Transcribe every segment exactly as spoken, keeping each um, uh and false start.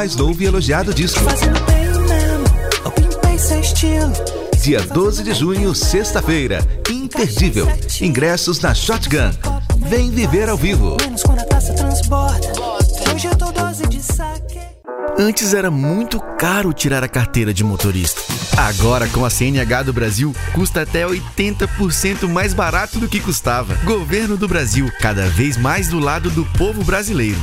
Mais novo e elogiado disco. Fazendo bem mesmo, eu pimpei seu estilo. Dia doze de junho, sexta-feira. Imperdível. Ingressos na Shotgun. Vem viver ao vivo. Menos quando a taça transborda. Hoje eu tô dose de saque. Antes era muito caro tirar a carteira de motorista. Agora, com a C N H do Brasil, custa até oitenta por cento mais barato do que custava. Governo do Brasil, cada vez mais do lado do povo brasileiro.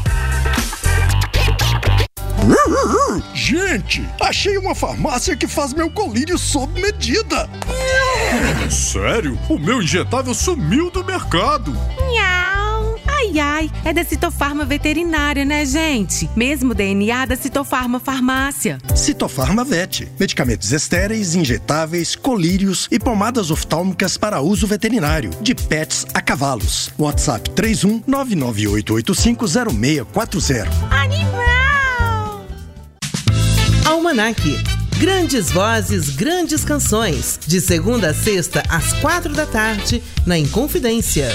Gente, achei uma farmácia que faz meu colírio sob medida. Sério? O meu injetável sumiu do mercado. Miau. Ai, ai, é da Citofarma Veterinária, né, gente? Mesmo D N A da Citofarma Farmácia. Citofarma Vet. Medicamentos estéreis, injetáveis, colírios e pomadas oftálmicas para uso veterinário. De pets a cavalos. WhatsApp três um nove nove oito oito cinco zero seis quatro zero. Animal! Almanac. Grandes vozes, grandes canções. De segunda a sexta, às quatro da tarde, na Inconfidência.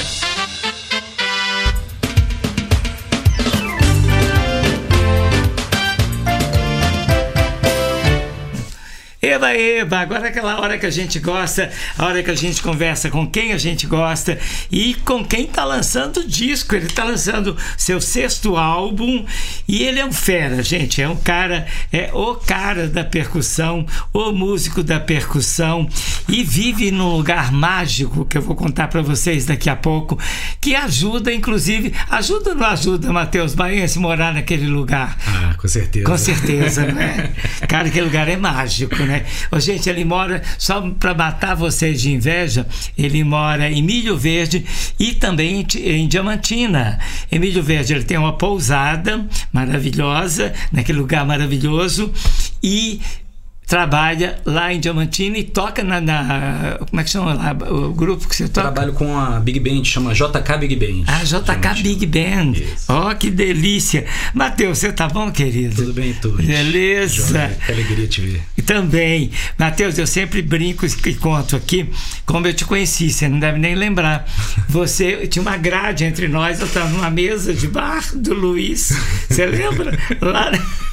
Eba, eba, agora é aquela hora que a gente gosta, a hora que a gente conversa com quem a gente gosta e com quem tá lançando disco. Ele tá lançando seu sexto álbum e ele é um fera, gente, é um cara, é o cara da percussão, o músico da percussão e vive num lugar mágico que eu vou contar pra vocês daqui a pouco, que ajuda, inclusive, ajuda ou não ajuda, Matheus Baense, morar naquele lugar? Ah, com certeza. Com certeza, né? Cara, aquele lugar é mágico, né? Ô, gente, ele mora, só para matar vocês de inveja, ele mora em Milho Verde e também em Diamantina. Em Milho Verde ele tem uma pousada maravilhosa, naquele lugar maravilhoso, e trabalha lá em Diamantina e toca na, na... Como é que chama lá o grupo que você toca? Trabalho com a Big Band, chama J K Big Band. Ah, J K Big Band. Ó, oh, que delícia. Matheus, você tá bom, querido? Tudo bem, tudo. Beleza. Joia, que alegria te ver. E também, Matheus, eu sempre brinco e conto aqui como eu te conheci, você não deve nem lembrar. Você tinha uma grade entre nós, eu estava numa mesa de bar do Luiz, você lembra? Lá...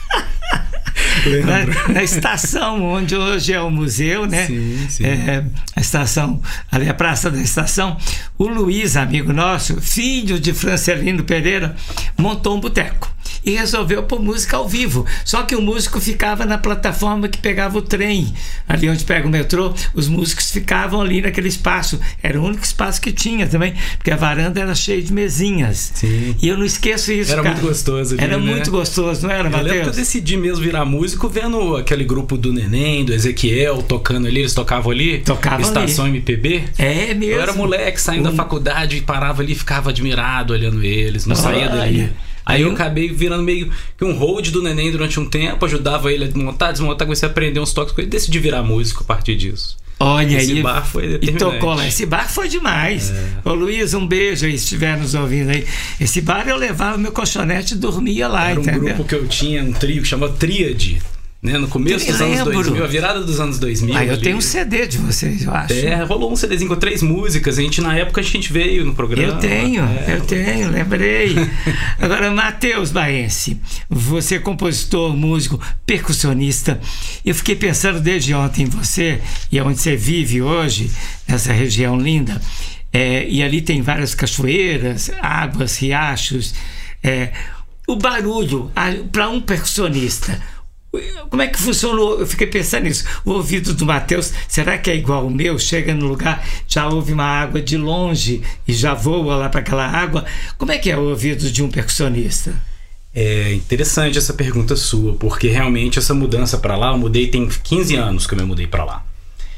Na, na estação onde hoje é o museu, né? Sim, sim. É, a estação, ali a Praça da Estação, o Luiz, amigo nosso, filho de Francelino Pereira, montou um boteco e resolveu pôr música ao vivo. Só que o músico ficava na plataforma que pegava o trem, ali onde pega o metrô, os músicos ficavam ali naquele espaço. Era o único espaço que tinha também, porque a varanda era cheia de mesinhas. Sim. E eu não esqueço isso, era cara. Muito gostoso ali, Era né? muito gostoso, não era, Matheus? Eu lembro que eu decidi mesmo virar músico vendo aquele grupo do Neném, do Ezequiel, tocando ali. Eles tocavam ali. Tocavam Estação ali. M P B. É mesmo. Eu era moleque, saindo um... da faculdade, parava ali e ficava admirado olhando eles. Não Olha. saía dali. Aí eu acabei virando meio que um hold do Neném durante um tempo, ajudava ele a montar, desmontar, comecei a aprender uns toques com ele e decidi virar músico a partir disso. Olha Esse aí, bar foi e tocou lá. Esse bar foi demais. É. Ô Luiz, um beijo aí, se estiver nos ouvindo aí. Esse bar eu levava meu colchonete e dormia lá, era entendeu? Um grupo que eu tinha, um trio que chamava Tríade. Né, no começo dos anos dois mil, a virada dos anos dois mil. Ah, eu ali. tenho um C D de vocês, eu acho. É, rolou um CDzinho com três músicas. A gente, na época, a gente veio no programa. Eu tenho, é, eu tenho, lembrei. Agora, Matheus Baense, você é compositor, músico, percussionista. Eu fiquei pensando desde ontem em você, e é onde você vive hoje, nessa região linda. É, e ali tem várias cachoeiras, águas, riachos. É, o barulho, para um percussionista, como é que funcionou? Eu fiquei pensando nisso. O ouvido do Matheus, será que é igual ao meu? Chega no lugar, já ouve uma água de longe e já voa lá para aquela água. Como é que é o ouvido de um percussionista? É interessante essa pergunta sua, porque realmente essa mudança para lá, eu mudei, tem quinze anos que eu me mudei para lá.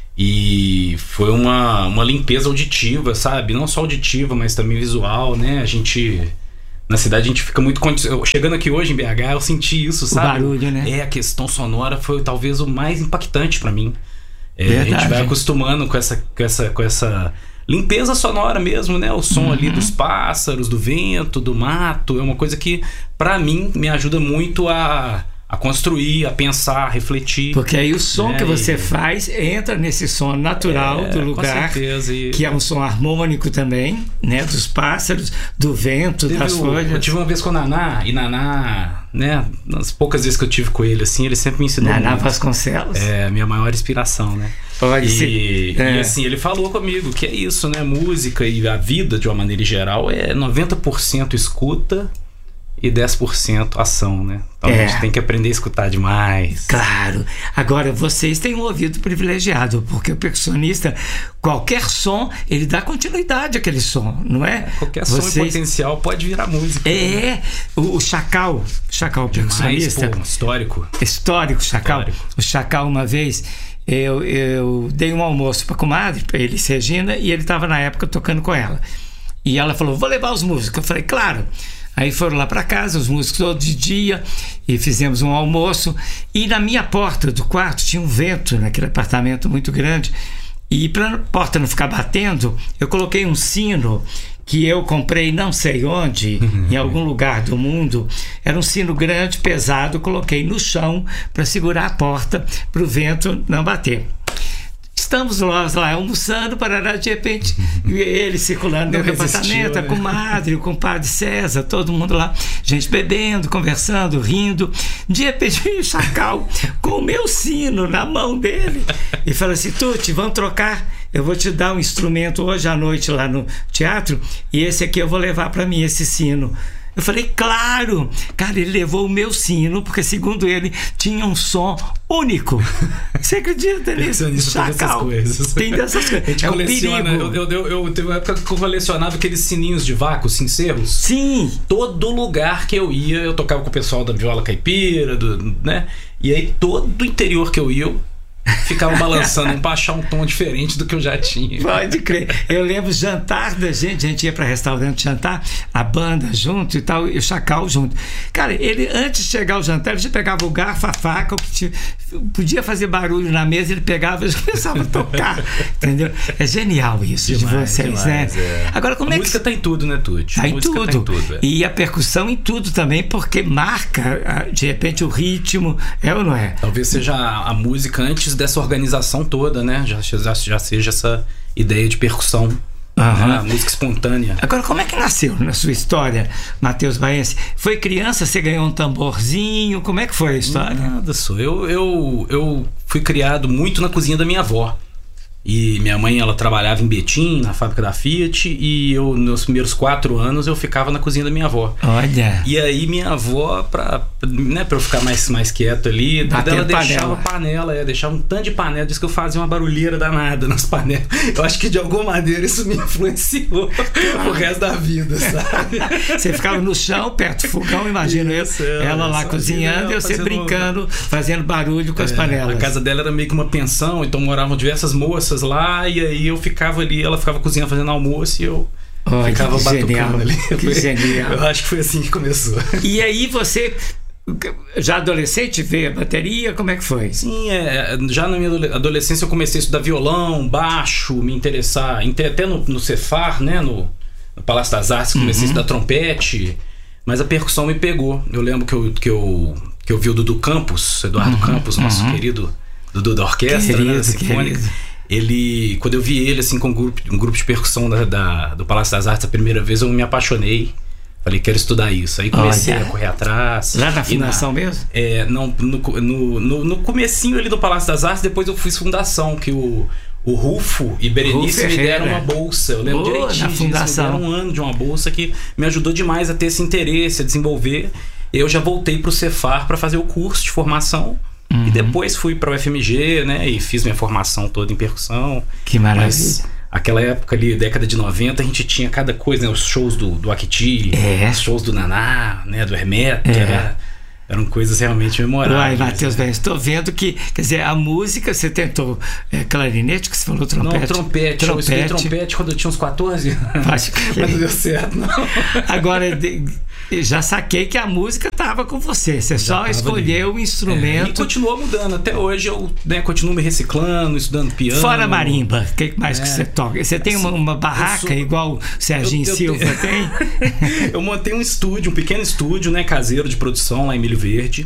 E foi uma, uma limpeza auditiva, sabe? Não só auditiva, mas também visual, né? A gente... Na cidade a gente fica muito... Chegando aqui hoje em B H, eu senti isso, sabe? O barulho, né? É, a questão sonora foi talvez o mais impactante pra mim. É, a gente vai acostumando com essa, com, essa, com essa limpeza sonora mesmo, né? O som uhum. ali dos pássaros, do vento, do mato. É uma coisa que, pra mim, me ajuda muito a, a construir, a pensar, a refletir. Porque aí o som né? que você e... faz entra nesse som natural é, do lugar, com certeza, e... que é um som harmônico também, né? Dos pássaros, do vento, Teve das o... folhas. Eu tive uma vez com o Naná, e Naná, né? Nas poucas vezes que eu tive com ele, assim, ele sempre me ensinou Naná muito. Vasconcelos? É, a minha maior inspiração, né? Pode e, ser. É. E assim, ele falou comigo que é isso, né? Música e a vida, de uma maneira geral, é noventa por cento escuta e dez por cento ação, né? Então é. a gente tem que aprender a escutar demais. Claro. Agora, vocês têm um ouvido privilegiado, porque o percussionista, qualquer som, ele dá continuidade àquele som, não é? é qualquer vocês... som em potencial pode virar música. É. Né? O, o Chacal, Chacal percussionista. Demais, pô, histórico. Histórico, Chacal. Histórico. O Chacal, uma vez, eu, eu dei um almoço para a comadre, para Elis Regina, e ele estava na época tocando com ela. E ela falou, vou levar os músicos. Eu falei, claro. Aí foram lá para casa, os músicos todos de dia, e fizemos um almoço. E na minha porta do quarto tinha um vento, naquele apartamento muito grande. E para a porta não ficar batendo, eu coloquei um sino que eu comprei não sei onde, em algum lugar do mundo. Era um sino grande, pesado, coloquei no chão para segurar a porta, para o vento não bater. Estamos nós lá almoçando, parará, de repente, ele circulando dentro do apartamento, né? A comadre, o compadre César, todo mundo lá, gente bebendo, conversando, rindo. De repente, o Chacal com o meu sino na mão dele e fala assim, Tuti, vamos trocar, eu vou te dar um instrumento hoje à noite lá no teatro e esse aqui eu vou levar para mim, esse sino. Eu falei, claro! Cara, ele levou o meu sino, porque segundo ele, tinha um som único. Você acredita nisso? Chacal. Tem dessas coisas. Tem dessas coisas. É um perigo. Eu, eu, eu, eu teve uma época que eu colecionava aqueles sininhos de vácuo, sinceros. Sim! Todo lugar que eu ia, eu tocava com o pessoal da viola caipira, do, né? E aí todo interior que eu ia, eu ficava balançando para achar um tom diferente do que eu já tinha. Pode crer. Eu lembro jantar da gente, a gente ia para restaurante jantar, a banda junto e tal, e o Chacal junto. Cara, ele antes de chegar ao jantar, ele já pegava o garfo, a faca, o que tinha, podia fazer barulho na mesa, ele pegava e começava a tocar. Entendeu? É genial isso demais, de vocês, demais, né? É. Agora, como a é música que... tá em tudo, né, Tuti? Tá em tudo. Tá em tudo é. E a percussão em tudo também, porque marca, de repente, o ritmo, é ou não é? Talvez seja a, a música antes dessa organização toda, né? Já, já, já seja essa ideia de percussão, uhum. né? Música espontânea. Agora, como é que nasceu na sua história, Matheus Baense? Foi criança, você ganhou um tamborzinho? Como é que foi a história? Nada, só. Eu, eu, eu fui criado muito na cozinha da minha avó. E minha mãe, ela trabalhava em Betim, na fábrica da Fiat, e eu, nos primeiros quatro anos, eu ficava na cozinha da minha avó. Olha! E aí minha avó, pra, né, pra eu ficar mais, mais quieto ali, Batendo ela deixava panela, panela é, deixava um tanto de panela, disse que eu fazia uma barulheira danada nas panelas. Eu acho que de alguma maneira isso me influenciou o resto da vida, sabe? Você ficava no chão, perto do fogão, imagino isso, eu, ela, ela lá cozinhando e você fazendo... brincando, fazendo barulho com é, as panelas. A casa dela era meio que uma pensão, então moravam diversas moças lá, e aí eu ficava ali, ela ficava cozinhando, fazendo almoço, e eu oh, ficava batucando ali. Que genial. Eu acho que foi assim que começou. E aí você, já adolescente, veio a bateria, como é que foi? Sim, é, já na minha adolescência eu comecei a estudar violão, baixo, me interessar, até no, no Cefar, né, no, no Palácio das Artes, comecei uhum. a estudar trompete, mas a percussão me pegou. Eu lembro que eu, que eu, que eu vi o Dudu Campos, Eduardo uhum. Campos, nosso uhum. querido Dudu da orquestra, querido, né, da Sinfônica. Ele, quando eu vi ele assim com um grupo, um grupo de percussão da, da, do Palácio das Artes a primeira vez, eu me apaixonei. Falei, quero estudar isso. Aí comecei Olha. a correr atrás. Lá na fundação na, mesmo? É, não, no, no, no, no comecinho ali do Palácio das Artes, depois eu fiz fundação, que o, o Rufo e Berenice Rufo me deram uma bolsa. Eu lembro Boa, direitinho disso, me deram um ano de uma bolsa que me ajudou demais a ter esse interesse, a desenvolver. Eu já voltei para o Cefar para fazer o curso de formação. Uhum. E depois fui para o F M G, né? E fiz minha formação toda em percussão. Que maravilha. Mas aquela época ali, década de noventa, a gente tinha cada coisa, né? Os shows do, do Akiti, é. os shows do Naná, né? Do Hermeto. É. Era, eram coisas realmente memoráveis. Uai, Matheus, né? Estou vendo que, quer dizer, a música, você tentou é, clarinete, que você falou trompete? Não, trompete. trompete. Eu estudei trompete quando eu tinha uns quatorze anos. Acho que... Mas não deu certo, não. Agora, de... já saquei que a música estava com você. Você já só escolheu o instrumento. É, e continuou mudando. Até hoje eu, né, continuo me reciclando, estudando piano. Fora a marimba, o que mais é. que você toca? Você tem uma, uma barraca sou... igual o Serginho eu, eu Silva te... tem? Eu montei um estúdio, um pequeno estúdio, né, caseiro de produção lá em Milho Verde.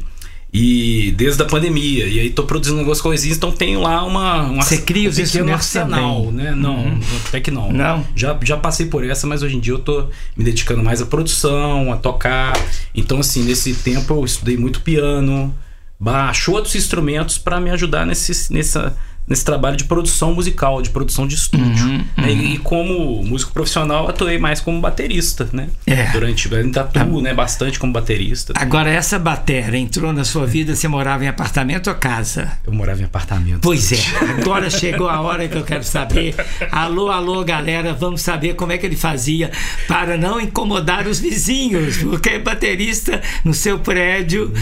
E desde a pandemia, e aí tô produzindo algumas coisinhas, então tenho lá uma, uma Você cria os um pequeno instrumentos arsenal, também. né? Não, Uhum. até que não. Não? Já, já passei por essa, mas hoje em dia eu tô me dedicando mais à produção, a tocar. Então, assim, nesse tempo eu estudei muito piano, baixo, outros instrumentos para me ajudar nesse, nessa, nesse trabalho de produção musical, de produção de estúdio. Uhum, né? uhum. E, e como músico profissional, atuei mais como baterista, né? É. Durante, ainda atuo, né? Bastante como baterista. Agora, essa bateria entrou na sua vida, você morava em apartamento ou casa? Eu morava em apartamento. Pois é, agora chegou a hora que eu quero saber. Alô, alô, galera, vamos saber como é que ele fazia para não incomodar os vizinhos, porque baterista no seu prédio,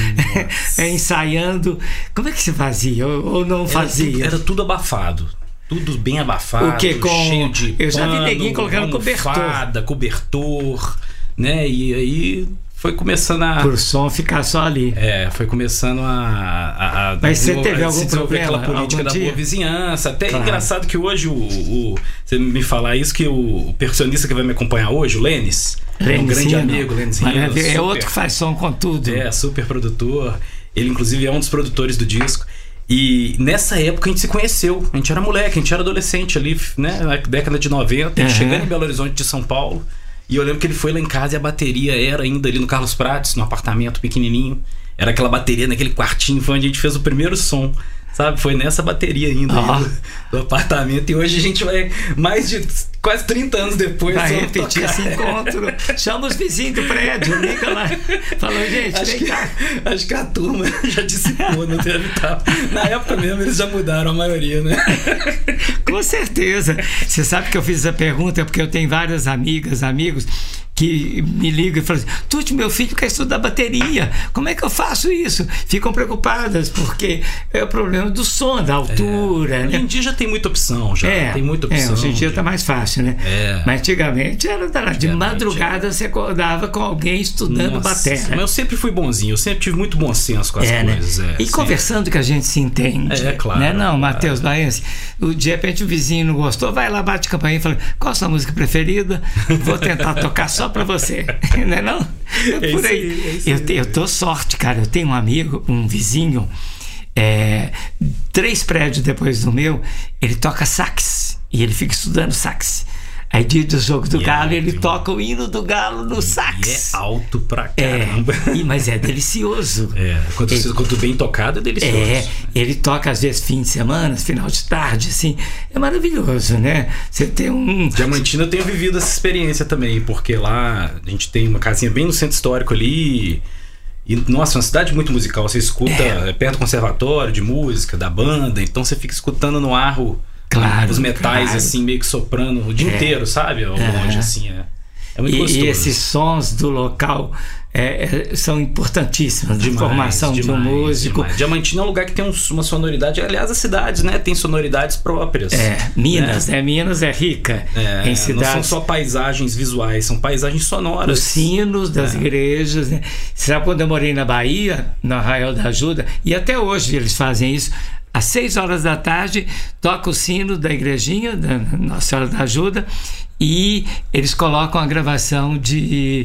ensaiando. Como é que se fazia ou, ou não fazia? Era tudo, era tudo abafado. Tudo bem abafado, O que, com... cheio de Eu já vi pano, neguinho colocando almofada, cobertor, né? E aí foi começando a... Por som ficar só ali. É, foi começando a... a, a Mas você a, teve a, algum se desenvolver problema? aquela política Algum da dia? boa vizinhança. Até Claro. é engraçado que hoje o, o... Você me falar isso, que o percussionista que vai me acompanhar hoje, o Lênis, é um grande Rino. amigo, Lênis Rino, Maravilha. É super- outro que faz som com tudo. É, super produtor. Ele, inclusive, é um dos produtores do disco. E nessa época a gente se conheceu. A gente era moleque, a gente era adolescente ali, né? Na década de noventa, Uhum. chegando em Belo Horizonte de São Paulo. E eu lembro que ele foi lá em casa e a bateria era ainda ali no Carlos Prates, num apartamento pequenininho. Era aquela bateria naquele quartinho, foi onde a gente fez o primeiro som. Sabe? Foi nessa bateria ainda Ah. aí do, do apartamento. E hoje a gente vai, mais de quase trinta anos depois, Vai vamos repetir tocar. esse encontro. Chama os vizinhos do prédio, liga lá. Falou, gente, Acho vem que, cá. acho que a turma já dissipou, não deve estar. Na época mesmo eles já mudaram a maioria, né? Com certeza. Você sabe que eu fiz essa pergunta porque eu tenho várias amigas, amigos que me ligam e falam assim: Tuti, meu filho quer estudar bateria, como é que eu faço isso? Ficam preocupadas porque é o problema do som, da altura, É. né? Hoje em dia já tem muita opção, já É, tem muita opção. é, hoje em dia de- tá mais fácil, né? É. Mas antigamente era danado. De Antigamente madrugada você acordava com alguém estudando Nossa, bateria. Mas eu sempre fui bonzinho, eu sempre tive muito bom senso com as É, né? coisas. É, E sempre. conversando que a gente se entende. É, claro, Né? Não, claro. Matheus Baense, o- de repente o vizinho não gostou, vai lá, bate campainha e fala: qual a sua música preferida? Vou tentar tocar só pra você. Não é não? É É por isso aí. aí, é isso eu, aí. te- eu tô sorte, cara. Eu tenho um amigo, um vizinho, é, três prédios depois do meu, ele toca sax. E ele fica estudando sax. Aí, dia do jogo do E é Galo, alto, ele hein? toca o hino do Galo no E sax. é alto pra É, caramba. e- mas é delicioso. É, quando, É. quando bem tocado é delicioso. É, ele toca às vezes fim de semana, final de tarde, assim. É maravilhoso, né? Você tem um. Diamantina eu tenho vivido essa experiência também, porque lá a gente tem uma casinha bem no centro histórico ali. E, nossa, uma cidade muito musical. Você escuta É. é perto do conservatório de música, da banda, então você fica escutando no ar o- Claro, os metais, claro. assim, meio que soprando o dia É. inteiro, sabe? Ao Aham. longe, assim, é, é muito E, gostoso. e esses sons do local é, é, são importantíssimos na Demais, formação de um demais, músico. demais. Diamantina é um lugar que tem um- uma sonoridade. Aliás, as cidades, né? Tem sonoridades próprias. É, Minas, né? Minas é rica É, em não são cidades. só paisagens visuais, são paisagens sonoras. Os sinos das É. igrejas, né? Sabe quando eu morei na Bahia, no Arraial da Ajuda, e até hoje eles fazem isso. Às seis horas da tarde, toca o sino da igrejinha, da Nossa Senhora da Ajuda, e eles colocam a gravação de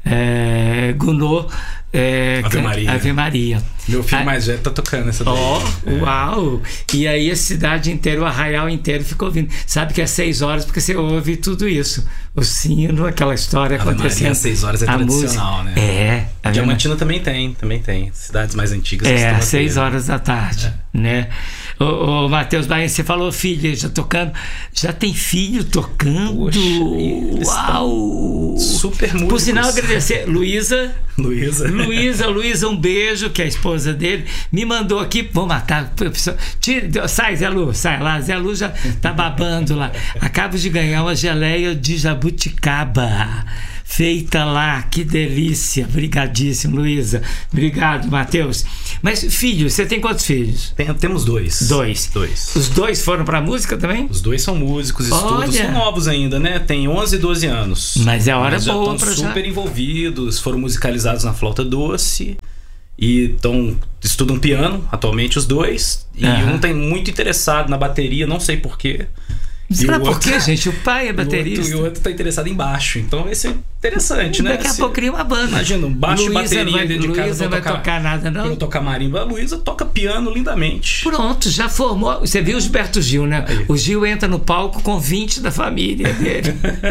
é, Gounod, é, Ave Maria. Ave Maria. Meu filho Ah, mais velho tá tocando essa daí. Ó, É. uau! E aí a cidade inteira, o arraial inteiro ficou ouvindo. Sabe que é seis horas porque você ouve tudo isso. O sino, aquela história Ave acontecendo. Maria, seis horas é a tradicional, música. né? É. a Diamantina também tem, também tem. Cidades mais antigas. É, costumam às seis ter. horas da tarde, né? Ô, ô Matheus Baense, você falou filho já tocando. Já tem filho tocando? Poxa, eles Uau! super músicos. Por sinal, agradecer. Luísa. Luísa. Luísa, Luísa, um beijo, que é a esposa dele, me mandou aqui, vou matar, tira, sai Zé Lu, sai lá, Zé Lu já tá babando lá. Acabo de ganhar uma geleia de jabuticaba, feita lá, que delícia, brigadíssimo, Luísa, obrigado, Matheus. Mas filho, você tem quantos filhos? Tem- temos dois. Dois. Dois. Os dois foram pra música também? Os dois são músicos, estudam, Olha. são novos ainda, né? Tem onze e doze anos. Mas é hora Mas já boa estão pra já. super envolvidos, foram musicalizados na flauta doce e tão, estudam piano atualmente os dois. E Aham. um tá muito interessado na bateria, não sei porquê. Será o por outro- quê, gente? O pai é E o outro- baterista. E o outro tá interessado em baixo. Então vai ser Interessante, né? Daqui a pouco cria uma banda. Imagina, um baixo e Luísa bateria vai, dentro de casa. Luísa não vai tocar, tocar nada, não? Pra não tocar marimba. A Luísa toca piano lindamente. Pronto, já formou. Você viu o Gilberto Gil, né? Aí. O Gil entra no palco com vinte da família dele.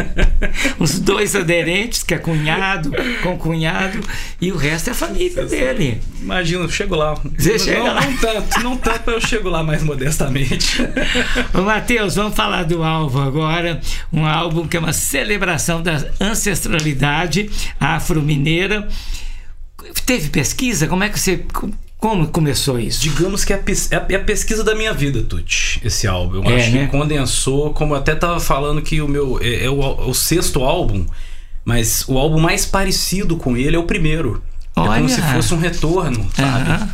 Os dois aderentes, que é cunhado, com cunhado, e o resto é a família Você dele. Imagina, eu chego lá. Você não, chega não, lá. Não tanto, não tanto, eu chego lá mais modestamente. Ô, Matheus, vamos falar do álbum agora. Um álbum que é uma celebração da ancestralidade afro-mineira. Teve pesquisa? Como é que você... Como começou isso? Digamos que é a, pes- é a pesquisa da minha vida, Tuti, esse álbum. Eu é, acho né? que condensou, como eu até tava falando que o meu é, é, o, é o sexto álbum, mas o álbum mais parecido com ele é o primeiro. Olha. É como se fosse um retorno, sabe? Uhum.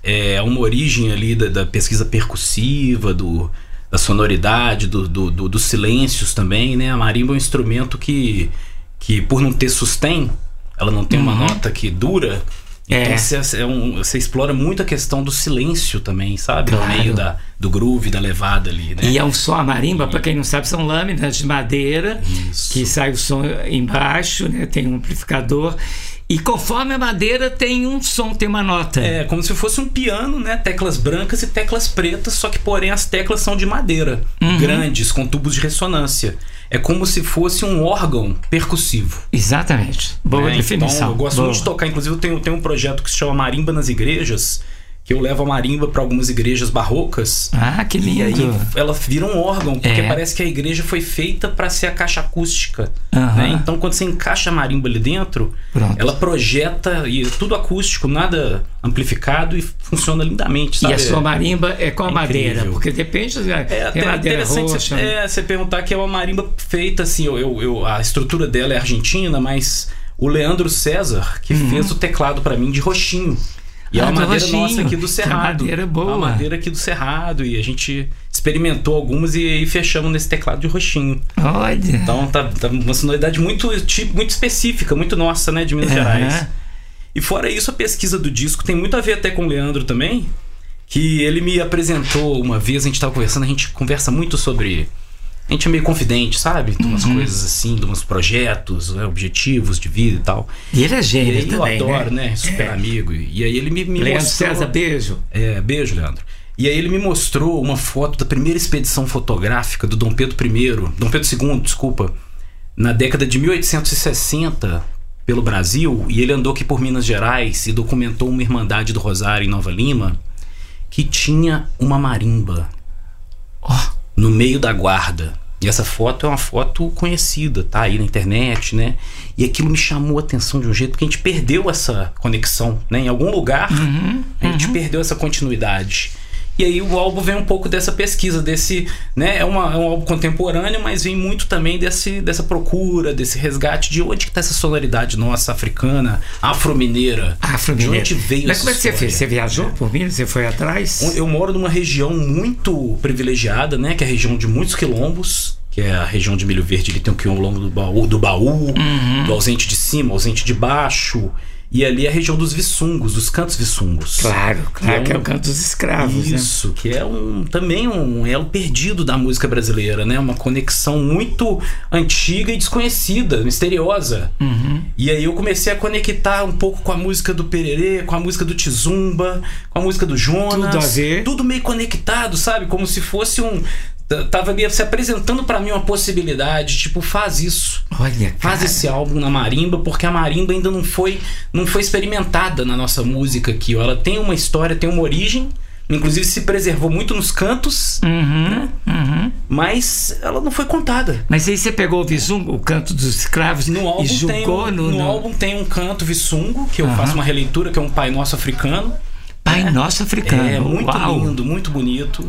É uma origem ali da, da pesquisa percussiva, do, da sonoridade, do, do, do, dos silêncios também, né? A marimba é um instrumento que, que por não ter sustain, ela não tem uma uhum. nota que dura. Então é. Você, é um, você explora muito a questão do silêncio também, sabe? Claro. No meio da, do groove, da levada ali, né? E é um som, a marimba, para quem não sabe, são lâminas de madeira. Isso. Que sai o som embaixo, né? Tem um amplificador. E conforme a madeira tem um som, tem uma nota. É, como se fosse um piano, né? Teclas brancas e teclas pretas, só que porém as teclas são de madeira, uhum. grandes, com tubos de ressonância. É como se fosse um órgão percussivo. Exatamente. Boa é, definição. Então, eu gosto Boa. muito de tocar. Inclusive, eu tenho, tenho um projeto que se chama Marimba nas Igrejas, que eu levo a marimba para algumas igrejas barrocas. Ah, que lindo. E aí ela vira um órgão, porque é. parece que a igreja foi feita para ser a caixa acústica. Uhum. Né? Então, quando você encaixa a marimba ali dentro, Pronto. ela projeta, e tudo acústico, nada amplificado, e funciona lindamente, sabe? E a sua marimba é com a é madeira? incrível. Porque depende, é, tem até madeira interessante roxa. Você, é, você perguntar que é uma marimba feita assim, eu, eu, eu, a estrutura dela é argentina, mas o Leandro César, que uhum. fez o teclado para mim de roxinho. E ah, é uma madeira roxinho. Nossa aqui do Cerrado. Madeira boa. Uma madeira aqui do Cerrado. E a gente experimentou algumas e aí fechamos nesse teclado de roxinho. Olha. Então tá, tá uma sonoridade muito, tipo, muito específica, muito nossa, né? De Minas uhum. Gerais. E fora isso, a pesquisa do disco tem muito a ver até com o Leandro também. Que ele me apresentou uma vez, a gente tava conversando, a gente conversa muito sobre... A gente é meio confidente, sabe? De umas uhum. coisas assim, de uns projetos, né? Objetivos de vida e tal. E ele é gênio também, eu adoro, né? né? Super é. amigo. E aí ele me, me Leandro mostrou... César, beijo. É, beijo, Leandro. E aí ele me mostrou uma foto da primeira expedição fotográfica do Dom Pedro I, Dom Pedro segundo, desculpa, na década de mil oitocentos e sessenta, pelo Brasil. E ele andou aqui por Minas Gerais e documentou uma Irmandade do Rosário em Nova Lima que tinha uma marimba oh. no meio da guarda. E essa foto é uma foto conhecida, tá aí na internet, né? E aquilo me chamou a atenção de um jeito, porque a gente perdeu essa conexão, né? Em algum lugar, uhum, a gente uhum. perdeu essa continuidade. E aí o álbum vem um pouco dessa pesquisa, desse, né? É, uma, é um álbum contemporâneo, mas vem muito também desse, dessa procura, desse resgate de onde que tá essa sonoridade nossa, africana, afro-mineira. Afro-mineira. De onde veio Mas essa como é que você história? fez? Você viajou por Minas? Você foi atrás? Eu moro numa região muito privilegiada, né? Que é a região de muitos quilombos, que é a região de Milho Verde. Ele tem o quilombo do baú, do, baú, uhum. do ausente de cima, ausente de baixo. E ali é a região dos Vissungos, dos cantos Vissungos. Claro, claro, que é, um, que é o canto dos escravos. Isso, né? que é um, também um elo perdido da música brasileira, né? Uma conexão muito antiga e desconhecida, misteriosa. Uhum. E aí eu comecei a conectar um pouco com a música do Pererê, com a música do Tizumba, com a música do Jonas. Tudo a ver. Tudo meio conectado, sabe? Como se fosse um... Tava ali se apresentando pra mim uma possibilidade, tipo, faz isso. Olha, faz cara. esse álbum na marimba, porque a marimba ainda não foi, não foi experimentada na nossa música aqui. Ó. Ela tem uma história, tem uma origem, inclusive se preservou muito nos cantos, uhum, né? uhum. Mas ela não foi contada. Mas aí você pegou o Vissungo, o canto dos escravos, no álbum e jogou tem, no... No, no álbum tem um canto Vissungo, que eu uhum. faço uma releitura, que é um Pai Nosso africano. Pai é, Nosso africano. É muito Uau. lindo, muito bonito.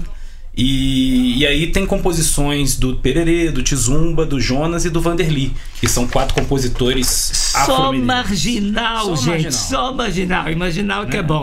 E, e aí tem composições do Pererê, do Tizumba, do Jonas e do Vanderly, que são quatro compositores só marginal, só gente, marginal. só marginal, imaginal que é, é bom.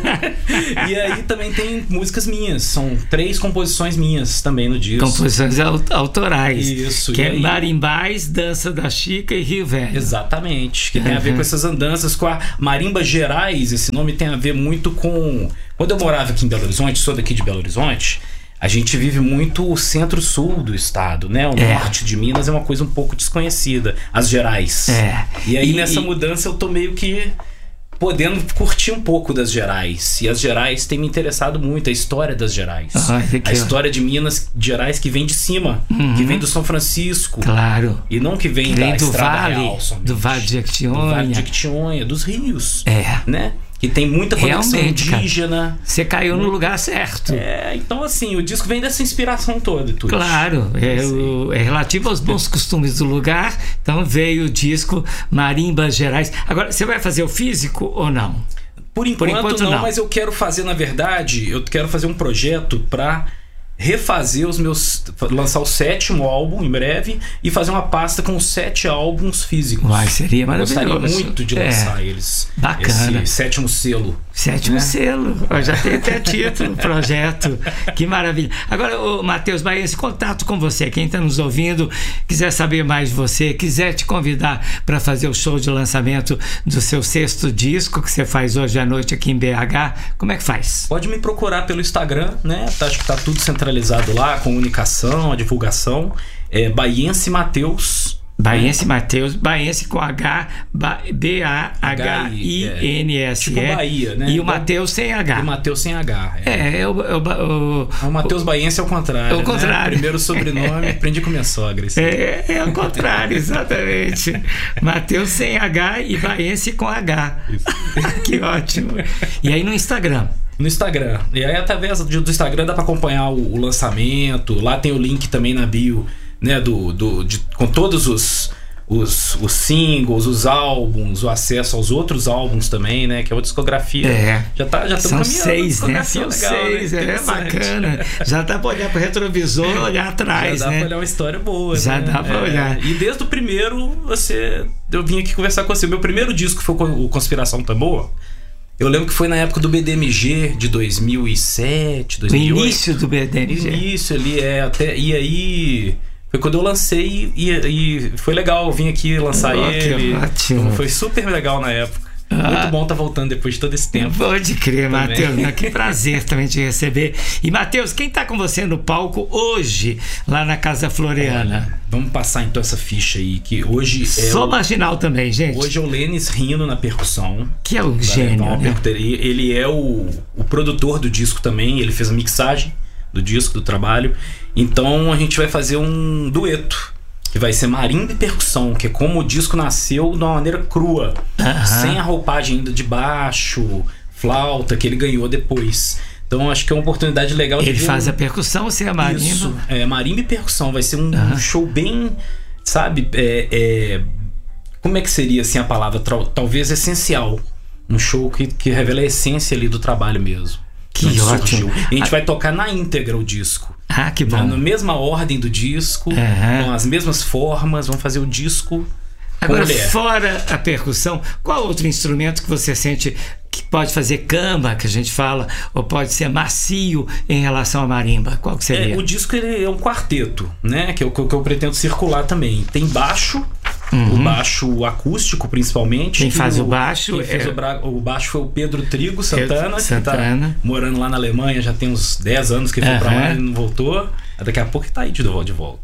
E aí também tem músicas minhas, são três composições minhas também no disco. Composições autorais. Isso. Que e é aí... Marimbás, Dança da Chica e Rio Velho. Exatamente, que uhum. tem a ver com essas andanças, com a Marimba Gerais. Esse nome tem a ver muito com... Quando eu morava aqui em Belo Horizonte, sou daqui de Belo Horizonte, a gente vive muito o centro-sul do estado, né? O É. norte de Minas é uma coisa um pouco desconhecida, as Gerais. É. E aí E- nessa e- mudança eu tô meio que podendo curtir um pouco das Gerais. E as Gerais têm me interessado muito, a história das Gerais. Ah, que que- a história de Minas Gerais que vem de cima, que vem do São Francisco. Claro. E não que vem, Vem da do Estrada vale, Real somente. do Vale de Do Vale de Jequitinhonha. Jequitinhonha, dos rios. É. Né? Que tem muita conexão Realmente, cara. indígena. Você caiu no lugar certo. É, então assim, o disco vem dessa inspiração toda, Tuti. Claro, é, o- é relativo aos bons costumes do lugar. Então veio o disco Marimbas Gerais. Agora, você vai fazer o físico ou não? Por enquanto, enquanto, não, não. mas eu quero fazer, na verdade, eu quero fazer um projeto pra refazer os meus. Lançar o sétimo álbum em breve e fazer uma pasta com os sete álbuns físicos. Uai, seria maravilhoso. Gostaria muito de É. lançar eles. Bacana. Esse sétimo selo. Sétimo né? selo. Ó, já tem até título, projeto. Que maravilha. Agora, o Matheus Bahia, esse contato com você, quem está nos ouvindo, quiser saber mais de você, quiser te convidar para fazer o show de lançamento do seu sexto disco, que você faz hoje à noite aqui em B H, como é que faz? Pode me procurar pelo Instagram, né? Tá, acho que tá tudo centralizado lá, a comunicação, a divulgação. É Baiense Matheus. Baiense Matheus, Baiense com H, B A H I N S E. Tipo Bahia, né? E o Matheus sem H. E o Matheus sem H. É, É, é o, é o, o, o Matheus Baiense é o contrário. É o contrário. Né? Primeiro sobrenome, aprendi com minha sogra. Isso. É, é o contrário, exatamente. Matheus sem H e Baiense com H. Que ótimo. E aí no Instagram? No Instagram. E aí, através do do Instagram, dá pra acompanhar o, o lançamento. Lá tem o link também na bio, né? Do, do, de, com todos os, os, os singles, os álbuns, o acesso aos outros álbuns também, né? Que é uma discografia. É. Já tá, já São estamos caminhando. seis, né? Discografia São legal, seis, né? é Interessante. bacana. Já dá pra olhar pro retrovisor, olhar atrás, Já dá né? pra olhar uma história boa. Já né? dá pra olhar. E desde o primeiro, você. Eu vim aqui conversar com você. Meu primeiro disco foi o Conspiração Tá Boa. Eu lembro que foi na época do B D M G de dois mil e sete, dois mil e oito. No início do B D M G. Início ali, é, até. E aí. Foi quando eu lancei e, e foi legal. Eu vim aqui lançar Oh, que ele. ótimo. Foi super legal na época. Ah. Muito bom estar voltando depois de todo esse tempo. Pode crer, Também. Matheus. Né? Que prazer também te receber. E, Matheus, quem tá com você no palco hoje, lá na Casa Floreana? Olha, vamos passar então essa ficha aí, que hoje é. Só o, marginal também, gente. hoje é o Lênis Rino na percussão. Que é o Vai gênio, levar uma né? percuteria. Ele é o, o produtor do disco também. Ele fez a mixagem do disco, do trabalho. Então a gente vai fazer um dueto, que vai ser marimba e percussão, que é como o disco nasceu de uma maneira crua, Aham. sem a roupagem ainda de baixo, flauta, que ele ganhou depois. Então acho que é uma oportunidade legal de Ele ver faz um- a percussão, você é a marimba. Isso, é, marimba e percussão. Vai ser um Aham. show bem, sabe, é, é, como é que seria assim a palavra? Tal- Talvez essencial. Um show que, que revela a essência ali do trabalho mesmo. Que Onde ótimo. surgiu. E a gente vai tocar na íntegra o disco. Ah, que Na, bom. na mesma ordem do disco, Aham. com as mesmas formas, vamos fazer o disco com Agora, mulher. fora a percussão, qual outro instrumento que você sente que pode fazer camba, que a gente fala, ou pode ser macio em relação à marimba? Qual que seria? É, o disco ele é um quarteto, né? Que é o que eu, que eu pretendo circular também. Tem baixo, o baixo acústico principalmente. Quem que faz o baixo quem fez é- o, bra- o baixo foi o Pedro Trigo Santana, que Santana. tá morando lá na Alemanha, já tem uns dez anos que ele foi pra Aham. lá e não voltou. Daqui a pouco ele tá aí de volta. de volta.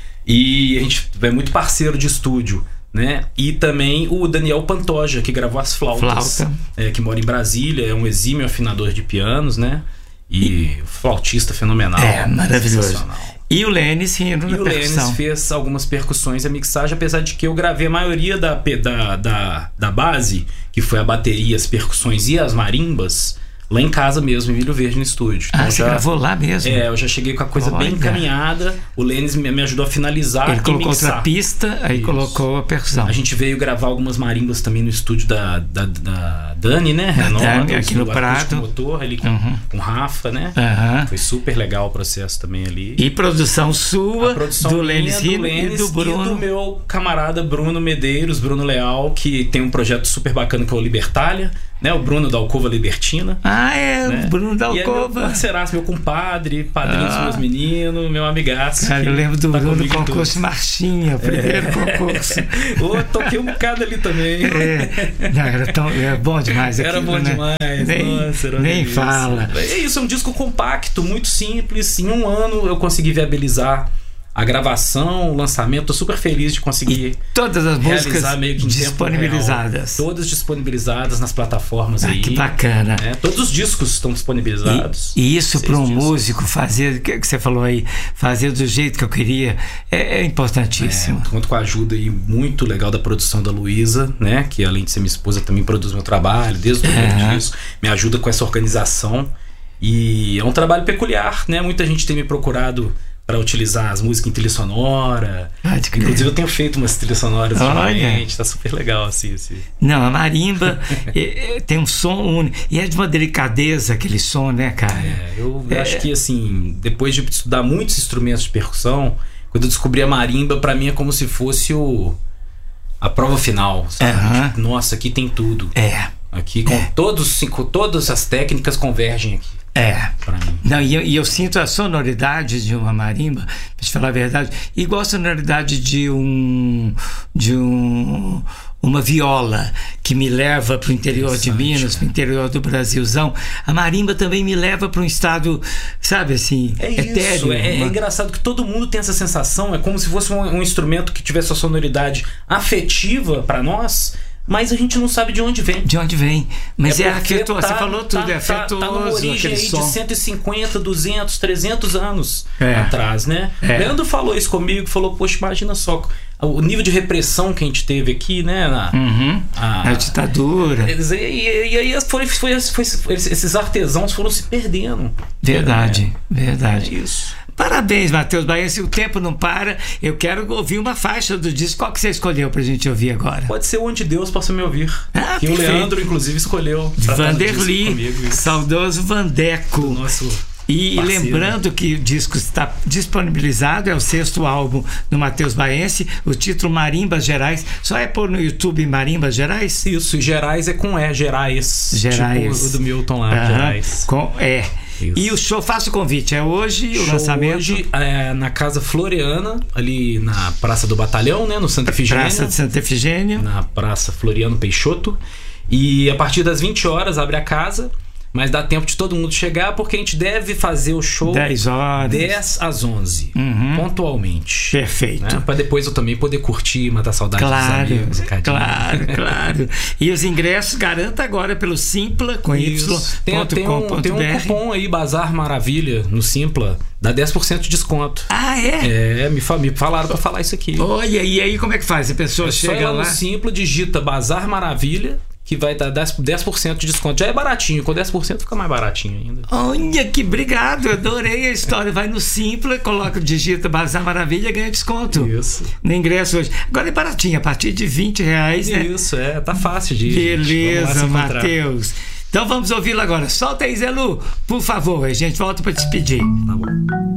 E a gente é muito parceiro de estúdio, né? E também o Daniel Pantoja, que gravou as flautas. Flauta. É, que mora em Brasília, é um exímio afinador de pianos, né? E, flautista fenomenal. É, maravilhoso. Sensacional. E o Lênis rindo E na o percussão. Lênis fez algumas percussões e a mixagem, apesar de que eu gravei a maioria da, pe- da, da, da base, que foi a bateria, as percussões e as marimbas, lá em casa mesmo, em Vilho Verde, no estúdio. Ah, Então, você já- gravou lá mesmo? É, eu já cheguei com a coisa bem Olha. encaminhada. O Lênis me, me ajudou a finalizar Ele e colocou mixar. outra pista, aí Isso. colocou a percussão. A gente veio gravar algumas marimbas também no estúdio da, da, da Dani, né? Renova, Dani, aqui no o Prado. acústico motor, ali com, Uhum. com o Rafa, né? Aham. Foi super legal o processo também ali. E produção sua, A produção do minha, Lênis do Rino e Lênis do Bruno. e do meu camarada Bruno Medeiros, Bruno Leal, que tem um projeto super bacana que é o Libertália, né? O Bruno da Alcova Libertina. Ah, é, né? o Bruno da E é meu Alcova. parceiraço, meu compadre, padrinho dos Ah. meus meninos, meu amigaço. Cara, que eu lembro do tá Bruno no comigo em concurso tudo. Marchinha, o primeiro concurso. Ô, toquei um bocado ali também. É, não, era, tão, era bom demais aquilo, Era bom né? demais, Nem, nossa, era uma nem delícia. fala. É isso, é um disco compacto, muito simples. Em um ano eu consegui viabilizar a gravação, o lançamento. Tô super feliz de conseguir Todas as músicas realizar meio que em tempo disponibilizadas. real. Todas disponibilizadas nas plataformas Ah, aí. que bacana. né? Todos os discos estão disponibilizados. E, e isso Seis para um discos. músico fazer, o que, que você falou aí, fazer do jeito que eu queria, é, é importantíssimo. É, conto com a ajuda aí muito legal da produção da Luísa, né? Que além de ser minha esposa, também produz meu trabalho desde o primeiro Uhum. disco. Me ajuda com essa organização. E é um trabalho peculiar, né? Muita gente tem me procurado para utilizar as músicas em trilha sonora. Pode crer. Inclusive eu tenho feito umas trilhas sonoras Olha. ultimamente. Tá super legal assim. assim. Não, a marimba é, é, tem um som único. E é de uma delicadeza aquele som, né, cara? É, eu acho que assim, depois de estudar muitos instrumentos de percussão, quando eu descobri a marimba, para mim é como se fosse o a prova final, sabe? Aham. Tipo, nossa, aqui tem tudo. É, Aqui com todos, cinco, todas as técnicas convergem aqui é. pra mim. Não, e eu, e eu sinto a sonoridade de uma marimba, pra te falar a verdade, igual a sonoridade de um de um uma viola que me leva para o interior de Minas, para o interior do Brasilzão. A marimba também me leva para um estado, sabe assim, É isso, etéreo. é, é uma- engraçado que todo mundo tem essa sensação, é como se fosse um, um instrumento que tivesse a sonoridade afetiva pra nós, mas a gente não sabe de onde vem. De onde vem? Mas é, porque afetuoso, você falou tudo, tá, é afetuoso, Tá, tá numa origem aquele aí som. de cento e cinquenta, duzentos, trezentos anos É. atrás, né? É. Leandro falou isso comigo, falou, poxa, imagina só o nível de repressão que a gente teve aqui, né? Na, Uhum. a- A ditadura. Eles- E, e- e aí foi, foi, foi- foi- esses artesãos foram se perdendo. Verdade, É verdade. isso. Parabéns, Matheus Bahia. Se o tempo não para, eu quero ouvir uma faixa do disco. Qual que você escolheu pra gente ouvir agora? Pode ser Onde Deus Possa Me Ouvir. Ah, que o perfeito. Leandro, inclusive, escolheu. pra estar no disco Vanderly, comigo, isso. saudoso Vandeco. O nosso E parceiro. lembrando que o disco está disponibilizado, é o sexto álbum do Matheus Baense, o título Marimbas Gerais. Só é pôr no YouTube Marimbas Gerais? Isso, e Gerais é com E, Gerais. Gerais. Tipo o do Milton lá, Aham, Gerais. com é. Isso. E o show, faça o convite, é hoje o Show lançamento? hoje é, na Casa Floriana, ali na Praça do Batalhão, né? No Santa Efigênia. Praça de Santa Efigênia. Na Praça Floriano Peixoto. E a partir das vinte horas abre a casa. Mas dá tempo de todo mundo chegar, porque a gente deve fazer o show dez horas. dez às onze, Uhum. pontualmente. Perfeito. Né? Para depois eu também poder curtir, matar saudade Claro, dos amigos. um cadinho. claro, claro. E os ingressos garanta agora pelo Simpla com Isso. y Tem, ponto tem, com um, ponto tem um br. cupom aí, Bazar Maravilha, no Simpla, dá dez por cento de desconto. Ah, é? É, me, fa- me falaram pra falar isso aqui. Olha, e aí como é que faz? A pessoa É só ir chega lá no lá. Simpla, digita Bazar Maravilha, que vai dar dez por cento de desconto. Já é baratinho, com dez por cento fica mais baratinho ainda. Olha, que obrigado, eu adorei a história. Vai no Simpla, coloca, digita Bazar Maravilha e ganha desconto. Isso. No ingresso hoje. Agora é baratinho, a partir de vinte reais, né? Isso, é, tá fácil de ir. gente. Vamos lá Beleza, se encontrar. Matheus. Então vamos ouvi-lo agora. Solta aí, Zé Lu, por favor. A gente volta para despedir. Tá bom.